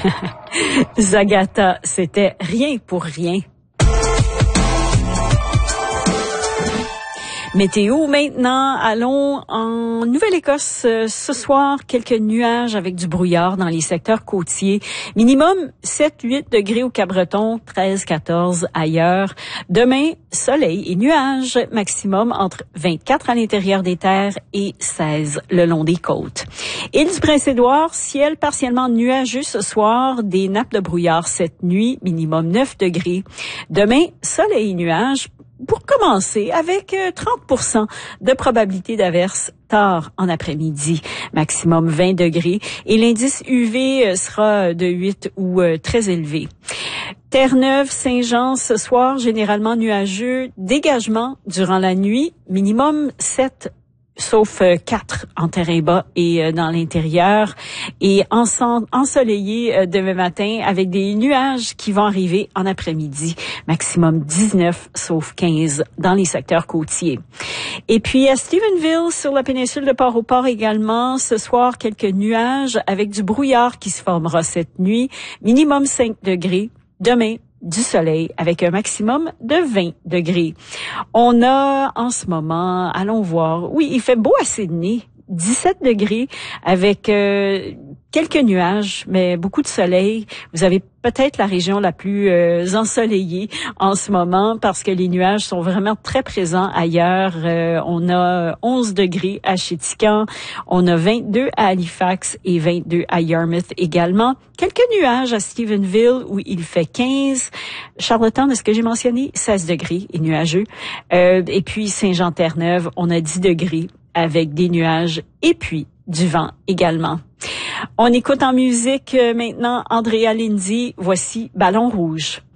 Zagata, c'était rien pour rien. Météo maintenant, allons en Nouvelle-Écosse ce soir, quelques nuages avec du brouillard dans les secteurs côtiers. Minimum 7-8 degrés au Cap-Breton, 13-14 ailleurs. Demain, soleil et nuages, maximum entre 24 à l'intérieur des terres et 16 le long des côtes. Île du Prince-Édouard, ciel partiellement nuageux ce soir, des nappes de brouillard cette nuit, minimum 9 degrés. Demain, soleil et nuages. Pour commencer, avec 30% de probabilité d'averse tard en après-midi, maximum 20 degrés, et l'indice UV sera de 8 ou très élevé. Terre-Neuve, Saint-Jean, ce soir, généralement nuageux, dégagement durant la nuit, minimum 7 sauf 4 en terrain bas et dans l'intérieur, et ensoleillé demain matin avec des nuages qui vont arriver en après-midi, maximum 19 sauf 15 dans les secteurs côtiers. Et puis à Stephenville, sur la péninsule de Port-au-Port également, ce soir quelques nuages avec du brouillard qui se formera cette nuit, minimum 5 degrés. Demain, du soleil avec un maximum de 20 degrés. On a en ce moment, allons voir, oui, il fait beau à Sydney, 17 degrés avec quelques nuages, mais beaucoup de soleil. Vous avez peut-être la région la plus ensoleillée en ce moment parce que les nuages sont vraiment très présents ailleurs. On a 11 degrés à Chéticamp, on a 22 à Halifax et 22 à Yarmouth également. Quelques nuages à Stephenville où il fait 15. Charlottetown, est-ce que j'ai mentionné? 16 degrés et nuageux. Et puis Saint-Jean-Terre-Neuve, on a 10 degrés avec des nuages et puis du vent également. On écoute en musique maintenant Andrea Lindsay, voici Ballon Rouge.